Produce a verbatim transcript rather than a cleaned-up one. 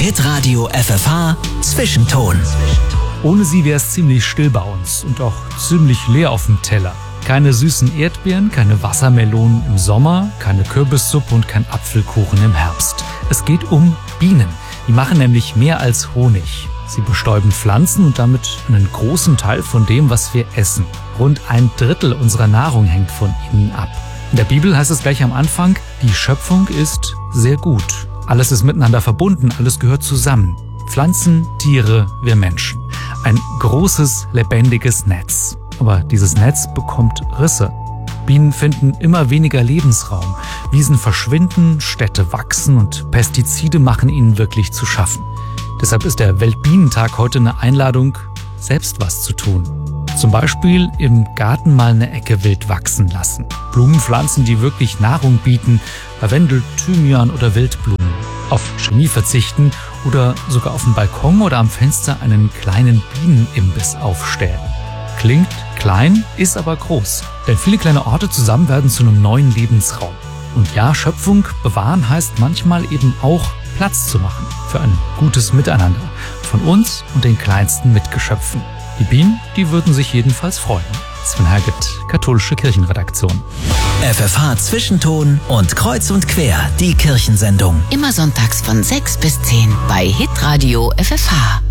Hitradio F F H Zwischenton. Ohne sie wäre es ziemlich still bei uns und auch ziemlich leer auf dem Teller. Keine süßen Erdbeeren, keine Wassermelonen im Sommer, keine Kürbissuppe und kein Apfelkuchen im Herbst. Es geht um Bienen. Die machen nämlich mehr als Honig. Sie bestäuben Pflanzen und damit einen großen Teil von dem, was wir essen. Rund ein Drittel unserer Nahrung hängt von ihnen ab. In der Bibel heißt es gleich am Anfang, die Schöpfung ist sehr gut. Alles ist miteinander verbunden, alles gehört zusammen. Pflanzen, Tiere, wir Menschen. Ein großes, lebendiges Netz. Aber dieses Netz bekommt Risse. Bienen finden immer weniger Lebensraum. Wiesen verschwinden, Städte wachsen und Pestizide machen ihnen wirklich zu schaffen. Deshalb ist der Weltbienentag heute eine Einladung, selbst was zu tun. Zum Beispiel im Garten mal eine Ecke wild wachsen lassen. Blumenpflanzen, die wirklich Nahrung bieten, Lavendel, Thymian oder Wildblumen. Auf Chemie verzichten oder sogar auf dem Balkon oder am Fenster einen kleinen Bienenimbiss aufstellen. Klingt klein, ist aber groß. Denn viele kleine Orte zusammen werden zu einem neuen Lebensraum. Und ja, Schöpfung bewahren heißt manchmal eben auch Platz zu machen für ein gutes Miteinander von uns und den kleinsten Mitgeschöpfen. Die Bienen, die würden sich jedenfalls freuen. Sven Herget, Katholische Kirchenredaktion. F F H Zwischenton und Kreuz und Quer, die Kirchensendung. Immer sonntags von sechs bis zehn bei Hitradio F F H.